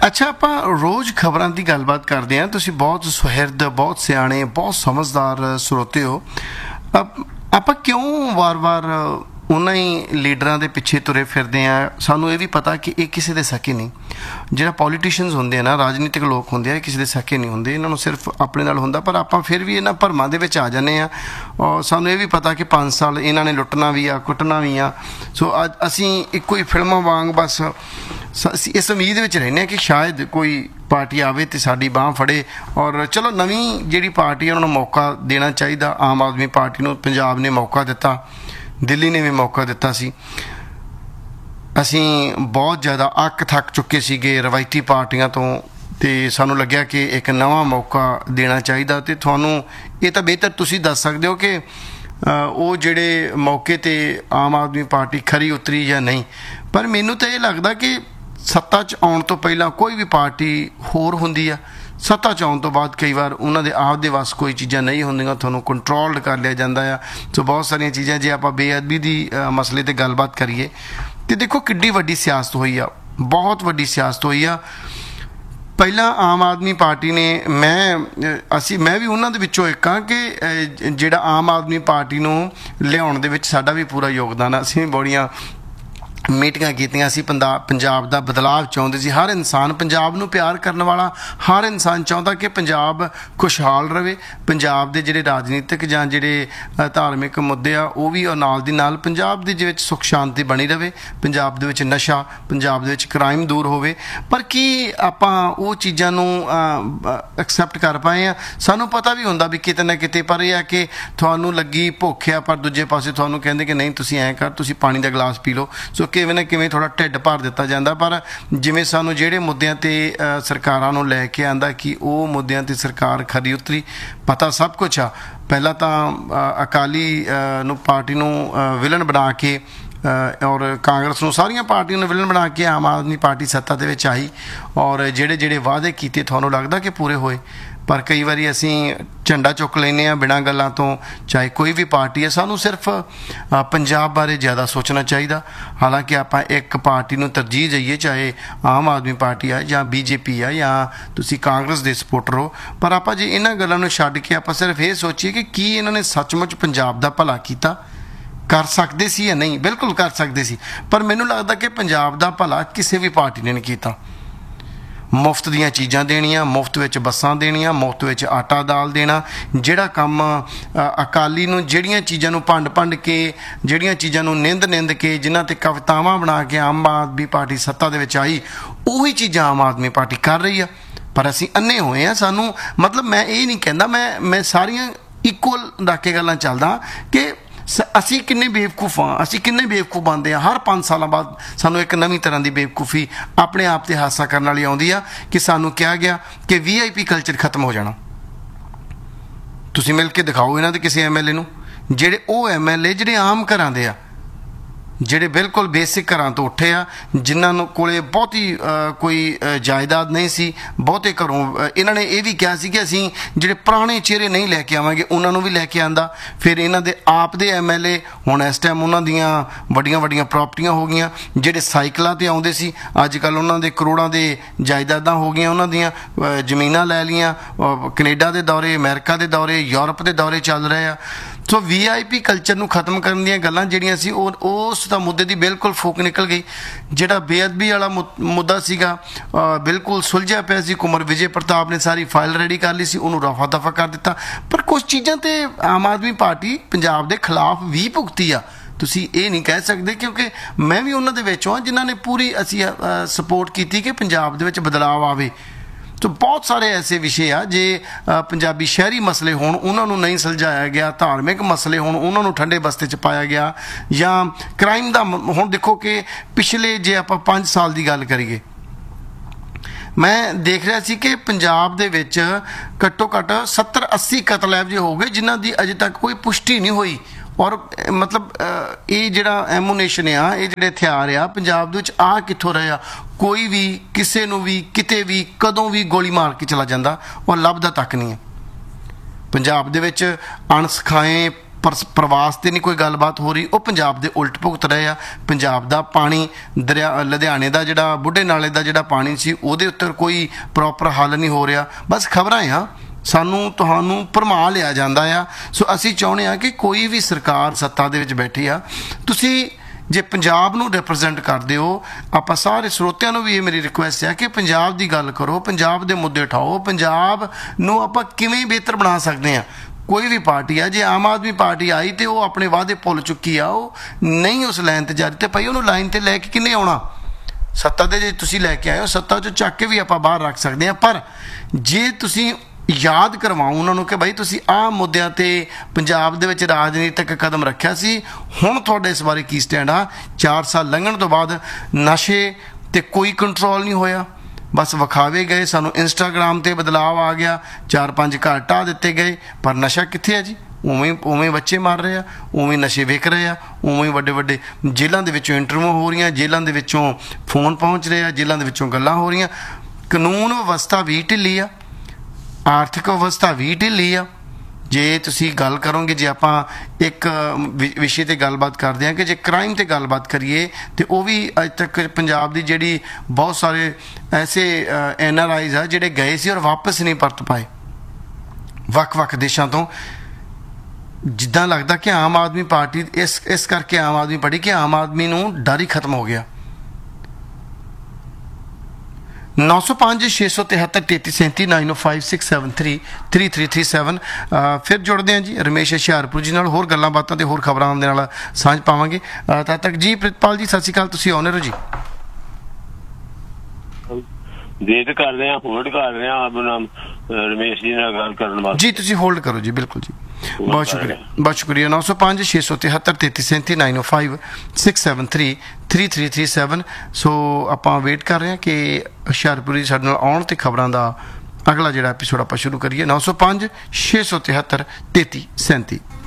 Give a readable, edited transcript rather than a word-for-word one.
ਅੱਛਾ, ਆਪਾਂ ਰੋਜ਼ ਖਬਰਾਂ ਦੀ ਗੱਲਬਾਤ ਕਰਦੇ ਹਾਂ। ਤੁਸੀਂ ਬਹੁਤ ਸੁਹਿਰਦ, ਬਹੁਤ ਸਿਆਣੇ, ਬਹੁਤ ਸਮਝਦਾਰ ਸਰੋਤੇ ਹੋ। ਆਪਾਂ ਕਿਉਂ ਵਾਰ-ਵਾਰ ਉਹਨਾਂ ਹੀ ਲੀਡਰਾਂ ਦੇ ਪਿੱਛੇ ਤੁਰੇ ਫਿਰਦੇ ਆ? ਸਾਨੂੰ ਇਹ ਵੀ ਪਤਾ ਕਿ ਇਹ ਕਿਸੇ ਦੇ ਸਕੇ ਨਹੀਂ। ਜਿਹੜਾ ਪੋਲੀਟੀਸ਼ੀਅਨਸ ਹੁੰਦੇ ਆ ਨਾ, ਰਾਜਨੀਤਿਕ ਲੋਕ ਹੁੰਦੇ ਆ, ਇਹ ਕਿਸੇ ਦੇ ਸਕੇ ਨਹੀਂ ਹੁੰਦੇ। ਇਹਨਾਂ ਨੂੰ ਸਿਰਫ ਆਪਣੇ ਨਾਲ ਹੁੰਦਾ। ਪਰ ਆਪਾਂ ਫਿਰ ਵੀ ਇਹਨਾਂ ਭਰਮਾਂ ਦੇ ਵਿੱਚ ਆ ਜਾਂਦੇ ਆ। ਔਰ ਸਾਨੂੰ ਇਹ ਵੀ ਪਤਾ ਕਿ 5 ਸਾਲ ਇਹਨਾਂ ਨੇ ਲੁੱਟਣਾ ਵੀ ਆ, ਕੁੱਟਣਾ ਵੀ ਆ। ਸੋ ਅੱਜ ਅਸੀਂ ਇੱਕੋ ਹੀ ਫਿਲਮਾਂ ਵਾਂਗ ਬਸ ਅਸੀਂ ਇਸ ਉਮੀਦ ਵਿੱਚ ਰਹਿੰਦੇ ਹਾਂ ਕਿ ਸ਼ਾਇਦ ਕੋਈ ਪਾਰਟੀ ਆਵੇ ਤੇ ਸਾਡੀ ਬਾਂਹ ਫੜੇ। ਔਰ ਚਲੋ ਨਵੀਂ ਜਿਹੜੀ ਪਾਰਟੀ ਆ ਉਹਨਾਂ ਨੂੰ ਮੌਕਾ ਦੇਣਾ ਚਾਹੀਦਾ। ਆਮ ਆਦਮੀ ਪਾਰਟੀ ਨੂੰ ਪੰਜਾਬ ਨੇ ਮੌਕਾ ਦਿੱਤਾ, ਦਿੱਲੀ ਨੇ ਵੀ ਮੌਕਾ ਦਿੱਤਾ ਸੀ। ਅਸੀਂ ਬਹੁਤ ਜ਼ਿਆਦਾ ਅੱਕ ਥੱਕ ਚੁੱਕੇ ਸੀਗੇ ਰਵਾਇਤੀ ਪਾਰਟੀਆਂ ਤੋਂ, ਅਤੇ ਸਾਨੂੰ ਲੱਗਿਆ ਕਿ ਇੱਕ ਨਵਾਂ ਮੌਕਾ ਦੇਣਾ ਚਾਹੀਦਾ। ਅਤੇ ਤੁਹਾਨੂੰ ਇਹ ਤਾਂ ਬਿਹਤਰ ਤੁਸੀਂ ਦੱਸ ਸਕਦੇ ਹੋ ਕਿ ਉਹ ਜਿਹੜੇ ਮੌਕੇ 'ਤੇ ਆਮ ਆਦਮੀ ਪਾਰਟੀ ਖਰੀ ਉਤਰੀ ਜਾਂ ਨਹੀਂ। ਪਰ ਮੈਨੂੰ ਤਾਂ ਇਹ ਲੱਗਦਾ ਕਿ ਸੱਤਾ 'ਚ ਆਉਣ ਤੋਂ ਪਹਿਲਾਂ ਕੋਈ ਵੀ ਪਾਰਟੀ ਹੋਰ ਹੁੰਦੀ ਆ, ਸੱਤਾ 'ਚ ਆਉਣ ਤੋਂ ਬਾਅਦ ਕਈ ਵਾਰ ਉਹਨਾਂ ਦੇ ਆਪ ਦੇ ਵੱਸ ਕੋਈ ਚੀਜ਼ਾਂ ਨਹੀਂ ਹੁੰਦੀਆਂ, ਤੁਹਾਨੂੰ ਕੰਟਰੋਲਡ ਕਰ ਲਿਆ ਜਾਂਦਾ ਆ। ਸੋ ਬਹੁਤ ਸਾਰੀਆਂ ਚੀਜ਼ਾਂ, ਜੇ ਆਪਾਂ ਬੇਅਦਬੀ ਦੀ ਮਸਲੇ 'ਤੇ ਗੱਲਬਾਤ ਕਰੀਏ ਤੇ ਦੇਖੋ ਕਿੱਡੀ ਵੱਡੀ ਸਿਆਸਤ ਹੋਈ ਆ, ਬਹੁਤ ਵੱਡੀ ਸਿਆਸਤ ਹੋਈ ਆ। ਪਹਿਲਾਂ ਆਮ ਆਦਮੀ ਪਾਰਟੀ ਨੇ ਮੈਂ ਵੀ ਉਹਨਾਂ ਦੇ ਵਿੱਚੋਂ ਇੱਕ ਹਾਂ ਕਿ ਜਿਹੜਾ ਆਮ ਆਦਮੀ ਪਾਰਟੀ ਨੂੰ ਲਿਆਉਣ ਦੇ ਵਿੱਚ ਸਾਡਾ ਵੀ ਪੂਰਾ ਯੋਗਦਾਨ ਆ। ਅਸੀਂ ਵੀ ਬੜੀਆਂ ਮੀਟਿੰਗਾਂ ਕੀਤੀਆਂ ਸੀ। ਪੰਜਾਬ ਦਾ ਬਦਲਾਵ ਚਾਹੁੰਦੇ ਸੀ। ਹਰ ਇਨਸਾਨ, ਪੰਜਾਬ ਨੂੰ ਪਿਆਰ ਕਰਨ ਵਾਲਾ ਹਰ ਇਨਸਾਨ ਚਾਹੁੰਦਾ ਕਿ ਪੰਜਾਬ ਖੁਸ਼ਹਾਲ ਰਹੇ। ਪੰਜਾਬ ਦੇ ਜਿਹੜੇ ਰਾਜਨੀਤਿਕ ਜਾਂ ਜਿਹੜੇ ਧਾਰਮਿਕ ਮੁੱਦੇ ਆ ਉਹ ਵੀ ਨਾਲ ਦੀ ਨਾਲ ਪੰਜਾਬ ਦੇ ਵਿੱਚ ਸੁੱਖ ਸ਼ਾਂਤੀ ਬਣੀ ਰਹੇ, ਪੰਜਾਬ ਦੇ ਵਿੱਚ ਨਸ਼ਾ, ਪੰਜਾਬ ਦੇ ਵਿੱਚ ਕ੍ਰਾਈਮ ਦੂਰ ਹੋਵੇ। ਪਰ ਕੀ ਆਪਾਂ ਉਹ ਚੀਜ਼ਾਂ ਨੂੰ ਐਕਸੈਪਟ ਕਰ ਪਾਏ ਆ? ਸਾਨੂੰ ਪਤਾ ਵੀ ਹੁੰਦਾ ਵੀ ਕਿਤੇ ਨਾ ਕਿਤੇ, ਪਰ ਇਹ ਆ ਕਿ ਤੁਹਾਨੂੰ ਲੱਗੀ ਭੁੱਖ ਆ, ਪਰ ਦੂਜੇ ਪਾਸੇ ਤੁਹਾਨੂੰ ਕਹਿੰਦੇ ਕਿ ਨਹੀਂ ਤੁਸੀਂ ਐਂ ਕਰ, ਤੁਸੀਂ ਪਾਣੀ ਦਾ ਗਲਾਸ ਪੀ ਲਓ। ਸੋ ਕਿਵੇਂ ਨਾ ਕਿਵੇਂ ਥੋੜ੍ਹਾ ਢਿੱਡ ਭਰ ਦਿੱਤਾ ਜਾਂਦਾ। ਪਰ ਜਿਵੇਂ ਸਾਨੂੰ ਜਿਹੜੇ ਮੁੱਦਿਆਂ 'ਤੇ ਸਰਕਾਰਾਂ ਨੂੰ ਲੈ ਕੇ ਆਂਦਾ ਕਿ ਉਹ ਮੁੱਦਿਆਂ 'ਤੇ ਸਰਕਾਰ ਖਰੀ ਉਤਰੀ, ਪਤਾ ਸਭ ਕੁਛ ਆ। ਪਹਿਲਾਂ ਤਾਂ ਅਕਾਲੀ ਨੂੰ ਪਾਰਟੀ ਨੂੰ ਵਿਲਨ ਬਣਾ ਕੇ ਔਰ ਕਾਂਗਰਸ ਨੂੰ, ਸਾਰੀਆਂ ਪਾਰਟੀਆਂ ਨੂੰ ਵਿਲਨ ਬਣਾ ਕੇ ਆਮ ਆਦਮੀ ਪਾਰਟੀ ਸੱਤਾ ਦੇ ਵਿੱਚ ਆਈ। ਔਰ ਜਿਹੜੇ ਵਾਅਦੇ ਕੀਤੇ ਤੁਹਾਨੂੰ ਲੱਗਦਾ ਕਿ ਪੂਰੇ ਹੋਏ। ਪਰ ਕਈ ਵਾਰੀ ਅਸੀਂ ਝੰਡਾ ਚੁੱਕ ਲੈਂਦੇ ਹਾਂ ਬਿਨਾਂ ਗੱਲਾਂ ਤੋਂ, ਚਾਹੇ ਕੋਈ ਵੀ ਪਾਰਟੀ ਹੈ। ਸਾਨੂੰ ਸਿਰਫ ਪੰਜਾਬ ਬਾਰੇ ਜ਼ਿਆਦਾ ਸੋਚਣਾ ਚਾਹੀਦਾ। ਹਾਲਾਂਕਿ ਆਪਾਂ ਇੱਕ ਪਾਰਟੀ ਨੂੰ ਤਰਜੀਹ ਦਈਏ, ਚਾਹੇ ਆਮ ਆਦਮੀ ਪਾਰਟੀ ਆ ਜਾਂ BJP ਆ ਜਾਂ ਤੁਸੀਂ ਕਾਂਗਰਸ ਦੇ ਸਪੋਰਟਰ ਹੋ। ਪਰ ਆਪਾਂ ਜੇ ਇਹਨਾਂ ਗੱਲਾਂ ਨੂੰ ਛੱਡ ਕੇ ਆਪਾਂ ਸਿਰਫ ਇਹ ਸੋਚੀਏ ਕਿ ਕੀ ਇਹਨਾਂ ਨੇ ਸੱਚਮੁੱਚ ਪੰਜਾਬ ਦਾ ਭਲਾ ਕੀਤਾ, ਕਰ ਸਕਦੇ ਸੀ ਜਾਂ ਨਹੀਂ? ਬਿਲਕੁਲ ਕਰ ਸਕਦੇ ਸੀ। ਪਰ ਮੈਨੂੰ ਲੱਗਦਾ ਕਿ ਪੰਜਾਬ ਦਾ ਭਲਾ ਕਿਸੇ ਵੀ ਪਾਰਟੀ ਨੇ ਨਹੀਂ ਕੀਤਾ। ਮੁਫਤ ਦੀਆਂ ਚੀਜ਼ਾਂ ਦੇਣੀਆਂ, ਮੁਫਤ ਵਿੱਚ ਬੱਸਾਂ ਦੇਣੀਆਂ, ਮੁਫਤ ਵਿੱਚ ਆਟਾ ਦਾਲ ਦੇਣਾ, ਜਿਹੜਾ ਕੰਮ ਅਕਾਲੀ ਨੂੰ ਜਿਹੜੀਆਂ ਚੀਜ਼ਾਂ ਨੂੰ ਭੰਡ ਕੇ, ਜਿਹੜੀਆਂ ਚੀਜ਼ਾਂ ਨੂੰ ਨਿੰਦ ਕੇ, ਜਿਨ੍ਹਾਂ 'ਤੇ ਕਵਿਤਾਵਾਂ ਬਣਾ ਕੇ ਆਮ ਆਦਮੀ ਪਾਰਟੀ ਸੱਤਾ ਦੇ ਵਿੱਚ ਆਈ, ਉਹੀ ਚੀਜ਼ਾਂ ਆਮ ਆਦਮੀ ਪਾਰਟੀ ਕਰ ਰਹੀ ਆ। ਪਰ ਅਸੀਂ ਅੰਨੇ ਹੋਏ ਹਾਂ। ਸਾਨੂੰ ਮਤਲਬ ਮੈਂ ਇਹ ਨਹੀਂ ਕਹਿੰਦਾ, ਮੈਂ ਸਾਰੀਆਂ ਇਕੁਅਲ ਰੱਖ ਕੇ ਗੱਲਾਂ ਚੱਲਦਾ ਕਿ ਅਸੀਂ ਕਿੰਨੇ ਬੇਵਕੂਫ ਹਾਂ, ਅਸੀਂ ਕਿੰਨੇ ਬੇਵਕੂਫ ਬਣਦੇ ਹਾਂ। ਹਰ 5 ਸਾਲਾਂ ਬਾਅਦ ਸਾਨੂੰ ਇੱਕ ਨਵੀਂ ਤਰ੍ਹਾਂ ਦੀ ਬੇਵਕੂਫੀ ਆਪਣੇ ਆਪ 'ਤੇ ਹਾਸਾ ਕਰਨ ਵਾਲੀ ਆਉਂਦੀ ਆ ਕਿ ਸਾਨੂੰ ਕਿਹਾ ਗਿਆ ਕਿ VIP ਕਲਚਰ ਖਤਮ ਹੋ ਜਾਣਾ। ਤੁਸੀਂ ਮਿਲ ਕੇ ਦਿਖਾਓ ਇਹਨਾਂ ਦੇ ਕਿਸੇ MLA ਨੂੰ, ਜਿਹੜੇ ਉਹ MLA ਜਿਹੜੇ ਆਮ ਘਰਾਂ ਦੇ ਆ, ਜਿਹੜੇ ਬਿਲਕੁਲ ਬੇਸਿਕ ਘਰਾਂ ਤੋਂ ਉੱਠੇ ਆ, ਜਿਨ੍ਹਾਂ ਨੂੰ ਕੋਲੇ ਬਹੁਤੀ ਕੋਈ ਜਾਇਦਾਦ ਨਹੀਂ ਸੀ, ਬਹੁਤੇ ਘਰੋਂ ਇਹਨਾਂ ਨੇ ਇਹ ਵੀ ਕਿਹਾ ਸੀ ਕਿ ਅਸੀਂ ਜਿਹੜੇ ਪੁਰਾਣੇ ਚਿਹਰੇ ਨਹੀਂ ਲੈ ਕੇ ਆਵਾਂਗੇ, ਉਹਨਾਂ ਨੂੰ ਵੀ ਲੈ ਕੇ ਆਂਦਾ। ਫਿਰ ਇਹਨਾਂ ਦੇ ਆਪ ਦੇ MLA ਹੁਣ ਇਸ ਟਾਈਮ ਉਹਨਾਂ ਦੀਆਂ ਵੱਡੀਆਂ ਪ੍ਰਾਪਰਟੀਆਂ ਹੋ ਗਈਆਂ। ਜਿਹੜੇ ਸਾਈਕਲਾਂ 'ਤੇ ਆਉਂਦੇ ਸੀ, ਅੱਜ ਕੱਲ੍ਹ ਉਹਨਾਂ ਦੇ ਕਰੋੜਾਂ ਦੇ ਜਾਇਦਾਦਾਂ ਹੋ ਗਈਆਂ, ਉਹਨਾਂ ਦੀਆਂ ਜ਼ਮੀਨਾਂ ਲੈ ਲਈਆਂ। ਕੈਨੇਡਾ ਦੇ ਦੌਰੇ, ਅਮਰੀਕਾ ਦੇ ਦੌਰੇ, ਯੂਰਪ ਦੇ ਦੌਰੇ ਚੱਲ ਰਹੇ ਆ। ਸੋ VIP ਕਲਚਰ ਨੂੰ ਖਤਮ ਕਰਨ ਦੀਆਂ ਗੱਲਾਂ ਜਿਹੜੀਆਂ ਸੀ, ਉਸ ਦਾ ਮੁੱਦੇ ਦੀ ਬਿਲਕੁਲ ਫੂਕ ਨਿਕਲ ਗਈ। ਜਿਹੜਾ ਬੇਅਦਬੀ ਵਾਲਾ ਮੁੱਦਾ ਸੀਗਾ, ਬਿਲਕੁਲ ਸੁਲਝਿਆ ਪਿਆ ਸੀ। ਕੁੰਵਰ ਵਿਜੇ ਪ੍ਰਤਾਪ ਨੇ ਸਾਰੀ ਫਾਈਲ ਰੈਡੀ ਕਰ ਲਈ ਸੀ, ਉਹਨੂੰ ਰਫਾ ਦਫਾ ਕਰ ਦਿੱਤਾ। ਪਰ ਕੁਛ ਚੀਜ਼ਾਂ 'ਤੇ ਆਮ ਆਦਮੀ ਪਾਰਟੀ ਪੰਜਾਬ ਦੇ ਖਿਲਾਫ ਵੀ ਭੁਗਤੀ ਆ। ਤੁਸੀਂ ਇਹ ਨਹੀਂ ਕਹਿ ਸਕਦੇ, ਕਿਉਂਕਿ ਮੈਂ ਵੀ ਉਹਨਾਂ ਦੇ ਵਿੱਚੋਂ ਹਾਂ ਜਿਨ੍ਹਾਂ ਨੇ ਪੂਰੀ ਅਸੀਂ ਸਪੋਰਟ ਕੀਤੀ ਕਿ ਪੰਜਾਬ ਦੇ ਵਿੱਚ ਬਦਲਾਵ ਆਵੇ। ਸੋ ਬਹੁਤ ਸਾਰੇ ਐਸੇ ਵਿਸ਼ੇ ਆ, ਜੇ ਪੰਜਾਬੀ ਸ਼ਹਿਰੀ ਮਸਲੇ ਹੋਣ ਉਹਨਾਂ ਨੂੰ ਨਹੀਂ ਸੁਲਝਾਇਆ ਗਿਆ, ਧਾਰਮਿਕ ਮਸਲੇ ਹੋਣ ਉਹਨਾਂ ਨੂੰ ਠੰਡੇ ਬਸਤੇ 'ਚ ਪਾਇਆ ਗਿਆ, ਜਾਂ ਕ੍ਰਾਈਮ ਦਾ। ਹੁਣ ਦੇਖੋ ਕਿ ਪਿਛਲੇ ਜੇ ਆਪਾਂ 5 ਸਾਲ ਦੀ ਗੱਲ ਕਰੀਏ, ਮੈਂ ਦੇਖ ਰਿਹਾ ਸੀ ਕਿ ਪੰਜਾਬ ਦੇ ਵਿੱਚ ਘੱਟੋ ਘੱਟ 70-80 ਕਤਲ ਇਹੋ ਜਿਹੇ ਹੋ ਗਏ ਜਿਨ੍ਹਾਂ ਦੀ ਅਜੇ ਤੱਕ ਕੋਈ ਪੁਸ਼ਟੀ ਨਹੀਂ ਹੋਈ। ਔਰ ਮਤਲਬ ਇਹ ਜਿਹੜਾ ਐਮੂਨੇਸ਼ਨ ਆ, ਇਹ ਜਿਹੜੇ ਹਥਿਆਰ ਆ ਪੰਜਾਬ ਦੇ ਵਿੱਚ ਆ ਕਿੱਥੋਂ ਰਹੇ ਆ? ਕੋਈ ਵੀ ਕਿਸੇ ਨੂੰ ਵੀ ਕਿਤੇ ਵੀ ਕਦੋਂ ਵੀ ਗੋਲੀ ਮਾਰ ਕੇ ਚਲਾ ਜਾਂਦਾ ਔਰ ਲੱਭਦਾ ਤੱਕ ਨਹੀਂ ਹੈ। ਪੰਜਾਬ ਦੇ ਵਿੱਚ ਅਣਸਿਖਾਏ ਪ੍ਰਵਾਸ ਤੇ ਨਹੀਂ ਕੋਈ ਗੱਲਬਾਤ ਹੋ ਰਹੀ, ਉਹ ਪੰਜਾਬ ਦੇ ਉਲਟ ਭੁਗਤ ਰਹੇ ਆ। ਪੰਜਾਬ ਦਾ ਪਾਣੀ ਦਰਿਆ ਲੁਧਿਆਣੇ ਦਾ ਜਿਹੜਾ ਬੁੱਢੇ ਨਾਲੇ ਦਾ ਜਿਹੜਾ ਪਾਣੀ ਸੀ ਉਹਦੇ ਉੱਤੇ ਕੋਈ ਪ੍ਰੋਪਰ ਹੱਲ ਨਹੀਂ ਹੋ ਰਿਹਾ। ਬਸ ਖਬਰਾਂ ਆ, ਸਾਨੂੰ ਤੁਹਾਨੂੰ ਭਰਮਾ ਲਿਆ ਜਾਂਦਾ ਆ। ਸੋ ਅਸੀਂ ਚਾਹੁੰਦੇ ਹਾਂ ਕਿ ਕੋਈ ਵੀ ਸਰਕਾਰ ਸੱਤਾ ਦੇ ਵਿੱਚ ਬੈਠੀ ਆ, ਤੁਸੀਂ ਜੇ ਪੰਜਾਬ ਨੂੰ ਰਿਪਰੈਜ਼ੈਂਟ ਕਰਦੇ ਹੋ, ਆਪਾਂ ਸਾਰੇ ਸਰੋਤਿਆਂ ਨੂੰ ਵੀ ਇਹ ਮੇਰੀ ਰਿਕੁਐਸਟ ਹੈ ਕਿ ਪੰਜਾਬ ਦੀ ਗੱਲ ਕਰੋ, ਪੰਜਾਬ ਦੇ ਮੁੱਦੇ ਉਠਾਓ, ਪੰਜਾਬ ਨੂੰ ਆਪਾਂ ਕਿਵੇਂ ਬਿਹਤਰ ਬਣਾ ਸਕਦੇ ਹਾਂ। ਕੋਈ ਵੀ ਪਾਰਟੀ ਆ, ਜੇ ਆਮ ਆਦਮੀ ਪਾਰਟੀ ਆਈ ਤੇ ਉਹ ਆਪਣੇ ਵਾਅਦੇ ਭੁੱਲ ਚੁੱਕੀ ਆ, ਉਹ ਨਹੀਂ ਉਸ ਲਾਈਨ ਤੇ ਜਾ ਰਹੀ, ਤੇ ਭਾਈ ਉਹਨੂੰ ਲਾਈਨ ਤੇ ਲੈ ਕੇ ਕਿੰਨੇ ਆਉਣਾ? ਸੱਤਾ ਦੇ ਜੇ ਤੁਸੀਂ ਲੈ ਕੇ ਆਏ ਹੋ, ਸੱਤਾ 'ਚੋਂ ਚੱਕ ਕੇ ਵੀ ਆਪਾਂ ਬਾਹਰ ਰੱਖ ਸਕਦੇ ਹਾਂ, ਪਰ ਜੇ ਤੁਸੀਂ ਯਾਦ ਕਰਵਾਓ ਉਹਨਾਂ ਨੂੰ ਕਿ ਭਾਈ ਤੁਸੀਂ ਆਹ ਮੁੱਦਿਆਂ ਤੇ ਪੰਜਾਬ ਦੇ ਵਿੱਚ ਰਾਜਨੀਤਿਕ ਕਦਮ ਰੱਖਿਆ ਸੀ, ਹੁਣ ਤੁਹਾਡੇ ਇਸ ਬਾਰੇ ਕੀ ਸਟੈਂਡ ਆ? 4 ਸਾਲ ਲੰਘਣ ਤੋਂ ਬਾਅਦ ਨਸ਼ੇ ਤੇ ਕੋਈ ਕੰਟਰੋਲ ਨਹੀਂ ਹੋਇਆ, ਬਸ ਵਿਖਾਵੇ ਗਏ। ਸਾਨੂੰ ਇੰਸਟਾਗ੍ਰਾਮ ਤੇ ਬਦਲਾਵ ਆ ਗਿਆ, 4-5 ਘਰ ਢਾਹ ਦਿੱਤੇ ਗਏ, ਪਰ ਨਸ਼ਾ ਕਿੱਥੇ ਹੈ ਜੀ? ਉਵੇਂ ਬੱਚੇ ਮਾਰ ਰਹੇ ਆ, ਉਵੇਂ ਨਸ਼ੇ ਵਿਕ ਰਹੇ ਆ, ਉਵੇਂ ਵੱਡੇ ਵੱਡੇ ਜੇਲ੍ਹਾਂ ਦੇ ਵਿੱਚੋਂ ਇੰਟਰਵਿਊ ਹੋ ਰਹੀਆਂ, ਜੇਲ੍ਹਾਂ ਦੇ ਵਿੱਚੋਂ ਫੋਨ ਪਹੁੰਚ ਰਹੇ ਆ, ਜੇਲ੍ਹਾਂ ਦੇ ਵਿੱਚੋਂ ਗੱਲਾਂ ਹੋ ਰਹੀਆਂ। ਕਾਨੂੰਨ ਵਿਵਸਥਾ ਵੀ ਢਿੱਲੀ ਆ, ਆਰਥਿਕ ਵਿਵਸਥਾ ਵੀ ਢਿੱਲੀ ਆ। ਜੇ ਤੁਸੀਂ ਗੱਲ ਕਰੋਗੇ, ਜੇ ਆਪਾਂ ਇੱਕ ਵਿਸ਼ੇ ਤੇ ਗੱਲਬਾਤ ਕਰਦੇ ਹਾਂ ਕਿ ਜੇ ਕ੍ਰਾਈਮ ਤੇ ਗੱਲਬਾਤ ਕਰੀਏ, ਤੇ ਉਹ ਵੀ ਅੱਜ ਤੱਕ ਪੰਜਾਬ ਦੀ ਜਿਹੜੀ ਬਹੁਤ ਸਾਰੇ ਐਸੇ NRIs ਆ ਜਿਹੜੇ ਗਏ ਸੀ ਔਰ ਵਾਪਸ ਨਹੀਂ ਪਰਤ ਪਾਏ ਵੱਖ-ਵੱਖ ਦੇਸ਼ਾਂ ਤੋਂ। ਜਿੱਦਾਂ ਲੱਗਦਾ ਕਿ ਆਮ ਆਦਮੀ ਪਾਰਟੀ ਇਸ ਕਰਕੇ ਆਮ ਆਦਮੀ ਪਾਰਟੀ ਕਿ ਆਮ ਆਦਮੀ ਨੂੰ ਡਰ ਹੀ ਖਤਮ ਹੋ ਗਿਆ। 905 673 3337 9056733337 ਫਿਰ ਜੁੜਦੇ ਹਾਂ ਜੀ ਰਮੇਸ਼ ਹੁਸ਼ਿਆਰਪੁਰ ਜੀ ਨਾਲ, ਹੋਰ ਗੱਲਾਂ ਬਾਤਾਂ ਤੇ ਹੋਰ ਖਬਰਾਂ ਦੇ ਨਾਲ ਸਾਂਝ ਪਾਵਾਂਗੇ। ਤਦ ਤੱਕ ਜੀ ਪ੍ਰਿਤਪਾਲ ਜੀ ਸਤਿ ਸ਼੍ਰੀ ਅਕਾਲ, ਤੁਸੀਂ ਆਨਰ ਹੋ ਜੀ। ਵੇਟ ਕਰ ਰਹੇ ਹਾਂ, ਹੋਲਡ ਕਰ ਰਹੇ ਹਾਂ ਆਪ ਨਾਮ ਰਮੇਸ਼ ਜੀ ਨਾਲ ਗੱਲ ਕਰਨ ਵਾਸਤੇ। ਜੀ ਤੁਸੀਂ ਹੋਲਡ ਕਰੋ ਜੀ, ਬਿਲਕੁਲ ਜੀ, ਬਹੁਤ ਸ਼ੁਕਰੀਆ, ਬਹੁਤ ਸ਼ੁਕਰੀਆ। 905 673 3337 905673 3337। ਸੋ ਆਪਾਂ ਵੇਟ ਕਰ ਰਹੇ ਹਾਂ ਕਿ ਹੁਸ਼ਿਆਰਪੁਰੀ ਸਾਡੇ ਨਾਲ ਆਉਣ ਤੇ ਖਬਰਾਂ ਦਾ ਅਗਲਾ ਜਿਹੜਾ ਐਪੀਸੋਡ ਆਪਾਂ ਸ਼ੁਰੂ ਕਰੀਏ। 905 673 3337।